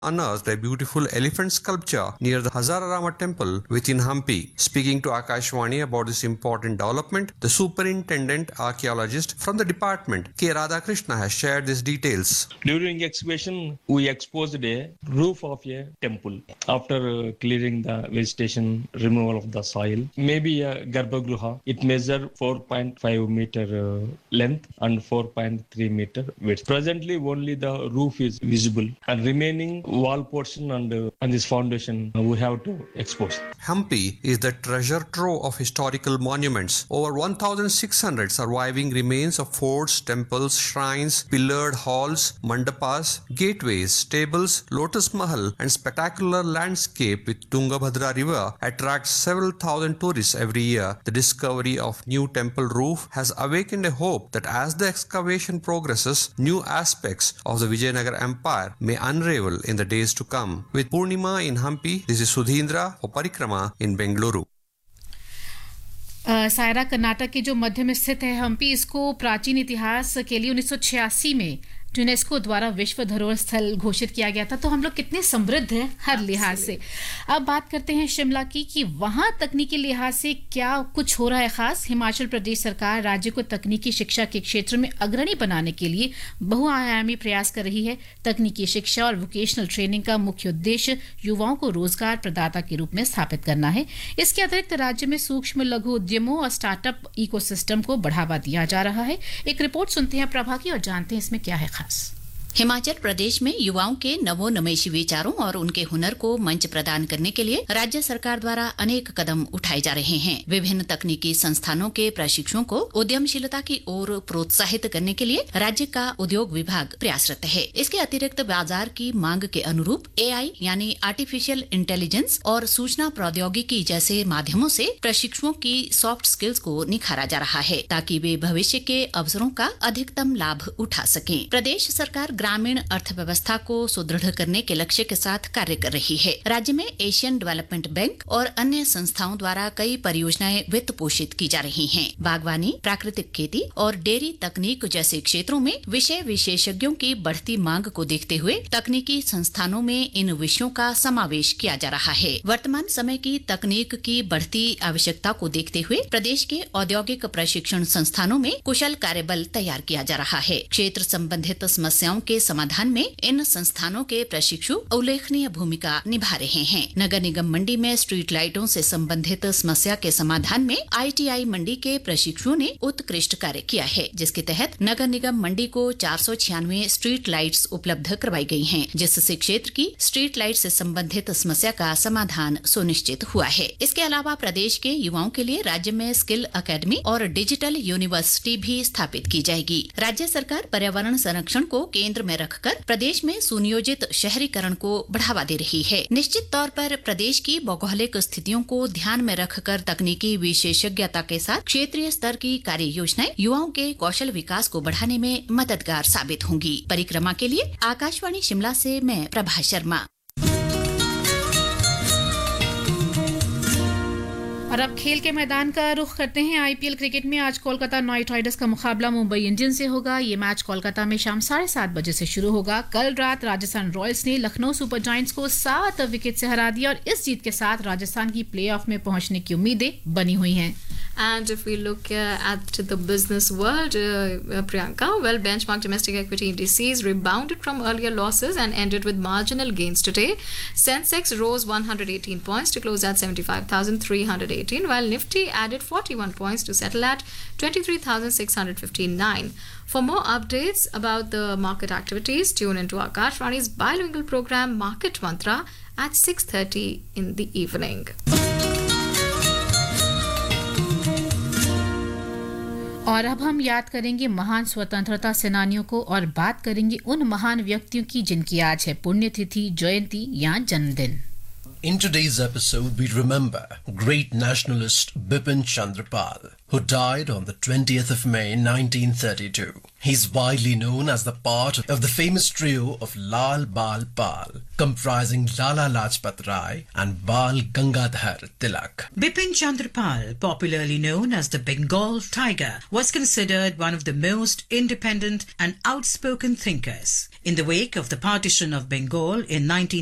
unearthed a beautiful elephant sculpture near the Hazararama temple within Hampi. Speaking to Akashvani about this important development, the superintendent archaeologist from the department, K. Radhakrishna, has shared these details. During excavation, we exposed a roof of a temple. After clearing the vegetation, removal of the soil, maybe a Garbhagruha. It measures 4.5 meter length and 4.3 meter width. Presently, only the roof is visible, and remaining wall portion and this foundation we have to expose. Hampi is the treasure trove of historical monuments. Over 1,600 surviving remains of forts, temples, shrines, pillared halls, mandapas, gateways, stables, Lotus Mahal, and spectacular landscape with Tungabhadra River attracts several thousand tourists every year. The discovery of new temple roof has awakened a hope that as the excavation progresses, new aspects of the Vijayanagar Empire may unravel in the days to come. With Purnima in Hampi, this is Sudhindra for Parikrama in Bengaluru. Saira Karnataka के जो मध्य में स्थित है हम्पी, इसको प्राचीन इतिहास के लिए 1986 में यूनेस्को द्वारा विश्व धरोहर स्थल घोषित किया गया था। तो हम लोग कितने समृद्ध हैं हर लिहाज से। अब बात करते हैं शिमला की कि वहां तकनीकी लिहाज से क्या कुछ हो रहा है खास। हिमाचल प्रदेश सरकार राज्य को तकनीकी शिक्षा के क्षेत्र में अग्रणी बनाने के लिए बहुआयामी प्रयास कर रही है। तकनीकी शिक्षा और वोकेशनल ट्रेनिंग का मुख्य उद्देश्य युवाओं को रोजगार प्रदाता के रूप में स्थापित करना है। इसके अतिरिक्त राज्य में सूक्ष्म लघु उद्यमों और स्टार्टअप इकोसिस्टम को बढ़ावा दिया जा रहा है। एक रिपोर्ट सुनते हैं प्रभा की और जानते हैं इसमें क्या है। हिमाचल प्रदेश में युवाओं के नवोन्मेषी विचारों और उनके हुनर को मंच प्रदान करने के लिए राज्य सरकार द्वारा अनेक कदम उठाए जा रहे हैं। विभिन्न तकनीकी संस्थानों के प्रशिक्षुओं को उद्यमशीलता की ओर प्रोत्साहित करने के लिए राज्य का उद्योग विभाग प्रयासरत है। इसके अतिरिक्त बाजार की मांग के अनुरूप एआई यानी आर्टिफिशियल इंटेलिजेंस और सूचना प्रौद्योगिकी जैसे माध्यमों से प्रशिक्षुओं की सॉफ्ट स्किल्स को निखारा जा रहा है ताकि वे भविष्य के अवसरों का अधिकतम लाभ उठा सकें। प्रदेश सरकार ग्रामीण अर्थव्यवस्था को सुदृढ़ करने के लक्ष्य के साथ कार्य कर रही है। राज्य में एशियन डेवलपमेंट बैंक और अन्य संस्थाओं द्वारा कई परियोजनाएं वित्त पोषित की जा रही हैं। बागवानी, प्राकृतिक खेती और डेयरी तकनीक जैसे क्षेत्रों में विषय विशेषज्ञों की बढ़ती मांग को देखते हुए तकनीकी संस्थानों में इन विषयों का समावेश किया जा रहा है। वर्तमान समय की तकनीक की बढ़ती आवश्यकता को देखते हुए प्रदेश के औद्योगिक प्रशिक्षण संस्थानों में कुशल कार्यबल तैयार किया जा रहा है। क्षेत्र संबंधित समस्याओं के समाधान में इन संस्थानों के प्रशिक्षु उल्लेखनीय भूमिका निभा रहे हैं। नगर निगम मंडी में स्ट्रीट लाइटों से संबंधित समस्या के समाधान में आईटीआई मंडी के प्रशिक्षुओं ने उत्कृष्ट कार्य किया है, जिसके तहत नगर निगम मंडी को 496 स्ट्रीट लाइट्स उपलब्ध करवाई गई हैं, जिससे क्षेत्र की स्ट्रीट लाइट से संबंधित समस्या का समाधान सुनिश्चित हुआ है। इसके अलावा प्रदेश के युवाओं के लिए राज्य में स्किल अकेडमी और डिजिटल यूनिवर्सिटी भी स्थापित की जाएगी। राज्य सरकार पर्यावरण संरक्षण को केंद्र में रखकर प्रदेश में सुनियोजित शहरीकरण को बढ़ावा दे रही है। निश्चित तौर पर प्रदेश की भौगोलिक स्थितियों को ध्यान में रखकर तकनीकी विशेषज्ञता के साथ क्षेत्रीय स्तर की कार्य योजनाएं युवाओं के कौशल विकास को बढ़ाने में मददगार साबित होंगी। परिक्रमा के लिए आकाशवाणी शिमला से मैं प्रभा शर्मा। और अब खेल के मैदान का रुख करते हैं। आईपीएल क्रिकेट में आज कोलकाता नाइट राइडर्स का मुकाबला मुंबई इंडियंस से होगा। ये मैच कोलकाता में शाम 7:30 बजे से शुरू होगा। कल रात राजस्थान रॉयल्स ने लखनऊ सुपर जायंट्स को 7 विकेट से हरा दिया और इस जीत के साथ राजस्थान की प्लेऑफ में पहुंचने की उम्मीदें बनी हुई हैं। And if we look at the business world, Priyanka, well, benchmark domestic equity indices rebounded from earlier losses and ended with marginal gains today. Sensex rose 118 points to close at 75,318, while Nifty added 41 points to settle at 23,659. For more updates about the market activities, tune into Akashvani's bilingual program Market Mantra at 6:30 in the evening. और अब हम याद करेंगे महान स्वतंत्रता सेनानियों को और बात करेंगे उन महान व्यक्तियों की जिनकी आज है पुण्यतिथि, जयंती या जन्मदिन। In today's episode, we remember great nationalist Bipin Chandra Pal, who died on the 20th of May 1932. He's widely known as the part of the famous trio of Lal Bal Pal, comprising Lala Lajpat Rai and Bal Gangadhar Tilak. Bipin Chandra Pal, popularly known as the Bengal Tiger, was considered one of the most independent and outspoken thinkers. In the wake of the partition of Bengal in